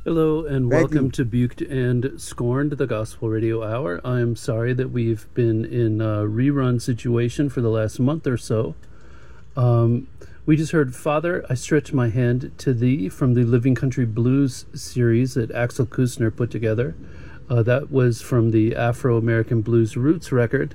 Hello and Thank welcome you. to Buked and Scorned, the Gospel Radio Hour. I'm sorry that we've been in a rerun situation for the last month or so. We just heard Father, I Stretch My Hand to Thee from the Living Country Blues series that Axel Kusner put together. That was from the Afro-American Blues Roots record.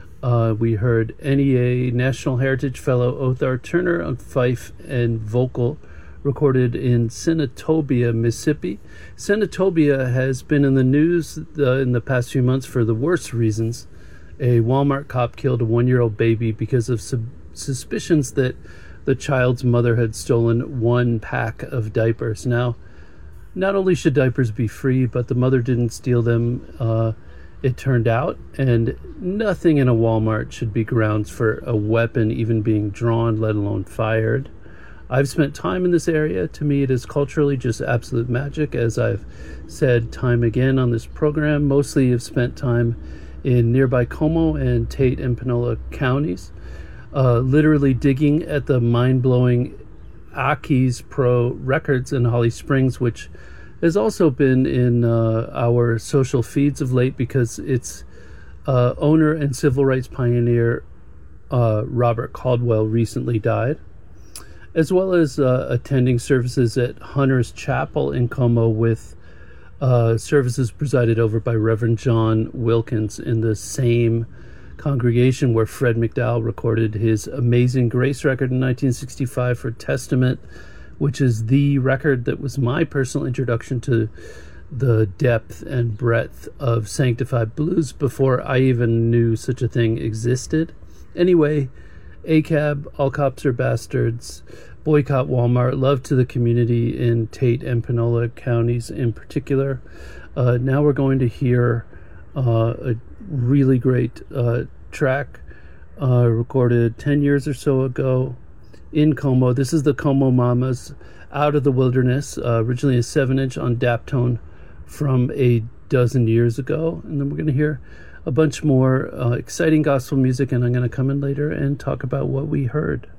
We heard NEA National Heritage Fellow Othar Turner on fife and vocal, recorded in Senatobia, Mississippi. Senatobia has been in the news in the past few months for the worst reasons. A Walmart cop killed a 1-year-old baby because of suspicions that the child's mother had stolen one pack of diapers. Now, not only should diapers be free, but the mother didn't steal them, it turned out, and nothing in a Walmart should be grounds for a weapon even being drawn, let alone fired. I've spent time in this area. To me, it is culturally just absolute magic, as I've said time again on this program. Mostly have spent time in nearby Como and Tate and Panola counties, literally digging at the mind-blowing Aki's Pro Records in Holly Springs, which has also been in our social feeds of late because its owner and civil rights pioneer Robert Caldwell recently died, as well as attending services at Hunter's Chapel in Como with services presided over by Reverend John Wilkins in the same congregation where Fred McDowell recorded his Amazing Grace record in 1965 for Testament, which is the record that was my personal introduction to the depth and breadth of sanctified blues before I even knew such a thing existed. Anyway, ACAB, All Cops Are Bastards, Boycott Walmart, love to the community in Tate and Panola counties in particular. Now we're going to hear a really great track recorded 10 years or so ago in Como. This is the Como Mamas, Out of the Wilderness, originally a 7-inch on Daptone from a dozen years ago. And then we're going to hear a bunch more exciting gospel music, and I'm going to come in later and talk about what we heard.